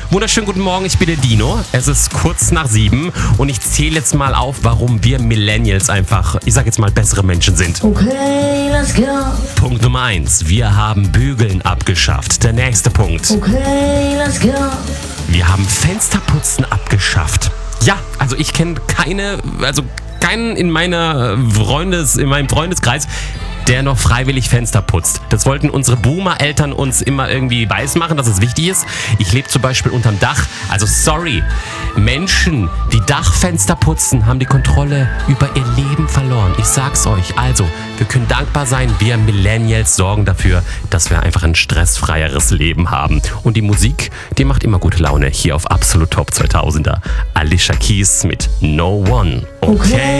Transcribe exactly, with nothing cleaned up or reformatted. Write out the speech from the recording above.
Wunderschönen guten Morgen, ich bin der Dino. Es ist kurz nach sieben und ich zähle jetzt mal auf, warum wir Millennials einfach, ich sag jetzt mal, bessere Menschen sind. Okay, let's go. Punkt Nummer eins. Wir haben Bügeln abgeschafft. Der nächste Punkt. Okay, let's go. Wir haben Fensterputzen abgeschafft. Ja, also ich kenne keine, also keinen in meiner Freundes, in meinem Freundeskreis, der noch freiwillig Fenster putzt. Das wollten unsere Boomer-Eltern uns immer irgendwie weismachen, dass es wichtig ist. Ich lebe zum Beispiel unterm Dach. Also sorry, Menschen, die Dachfenster putzen, haben die Kontrolle über ihr Leben verloren. Ich sag's euch. Also, wir können dankbar sein. Wir Millennials sorgen dafür, dass wir einfach ein stressfreieres Leben haben. Und die Musik, die macht immer gute Laune. Hier auf Absolut Top zweitausender. Alicia Keys mit No One. Okay.